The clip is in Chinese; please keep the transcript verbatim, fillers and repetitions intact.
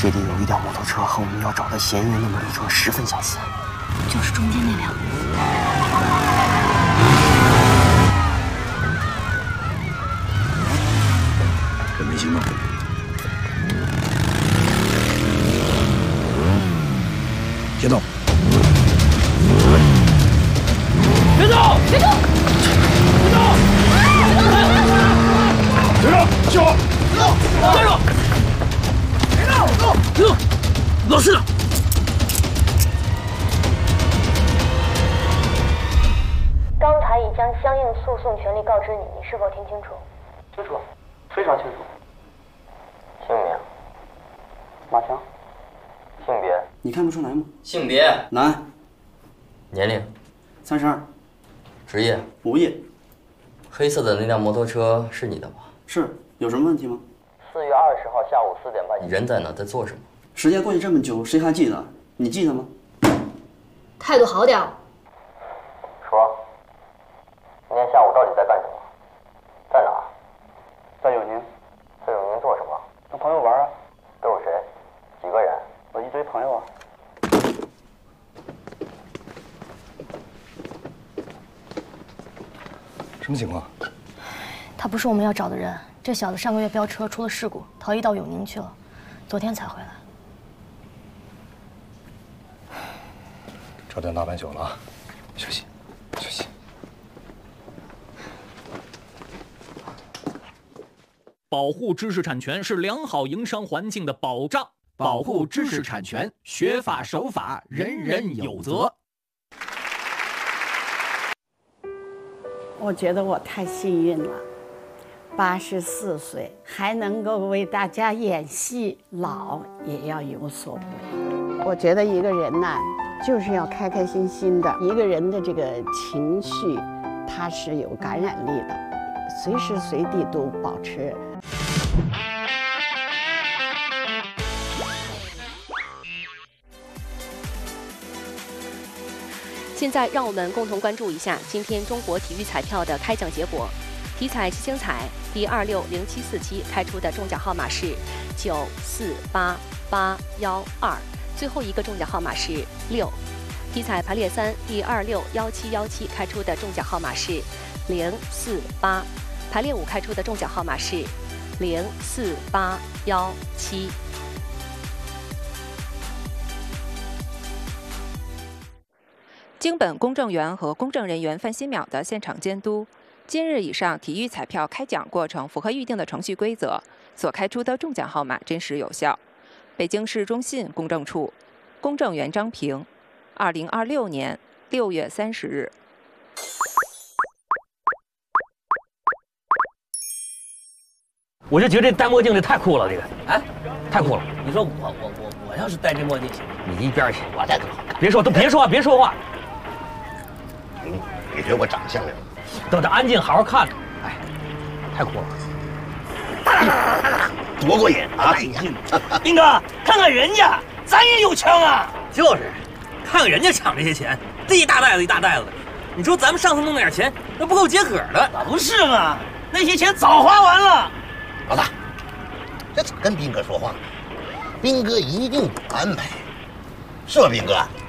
这里有一辆摩托车和我们要找的嫌疑人的摩托车十分相似， 就是中间那辆。 准备行动。别动！ 别动！ 别动！ 别动！别动！系好！别动！站住！别动！别动！别动！老实点！ 刚才已将相应诉讼权利告知你，你是否听清楚？ 清楚，非常清楚。姓名？马强。性别？你看不出来吗？ 性别？ 男。 年龄？ 三十二。 职业？ 无业。 黑色的那辆摩托车是你的吧？ 是，有什么问题吗？ 四月二十号下午四点半，你人在哪？在做什么？ 时间过去这么久，谁还记得？你记得吗？ 态度好点。 说，今天下午到底在干什么？在哪？ 在永宁。 在永宁做什么？ 跟朋友玩啊。 都有谁？几个人？ 我一堆朋友啊。 什么情况？ 他不是我们要找的人。这小子上个月飙车出了事故，逃逸到永宁去了，昨天才回来。 车颠大半宿了啊，休息，休息。 保护知识产权是良好营商环境的保障。保护知识产权，学法守法，人人有责。 我觉得我太幸运了，八十四岁还能够为大家演戏，老也要有所不为。我觉得一个人呢，就是要开开心心的。一个人的这个情绪，它是有感染力的，随时随地都保持。 现在让我们共同关注一下今天中国体育彩票的开奖结果。体彩七星彩第二六零七四期开出的中奖号码是九四八八幺二，最后一个中奖号码是六。体彩排列三第二六幺七幺七开出的中奖号码是零四八，排列五开出的中奖号码是零四八幺七。 经本公证员和公证人员范新淼的现场监督，今日以上体育彩票开奖过程符合预定的程序规则，所开出的中奖号码真实有效。北京市中信公证处，公证员张平，二零二六年六月三十日。 我就觉得这戴墨镜这太酷了，这个哎， 太酷了。 你说我我我我要是戴这墨镜行吗？ 你一边去， 我戴更好看。 别说，都别说话，别说话。 你别觉得我长相了， 等着安静，好好看看。哎，太酷了， 多过瘾啊！ 斌哥，看看人家，咱也有枪啊！ 就是，看看人家抢这些钱，这一大袋子一大袋子的。你说咱们上次弄那点钱，那不够解渴的。 不是嘛？那些钱早花完了。 老大，这咋跟斌哥说话？斌哥一定有安排，是吧，斌哥？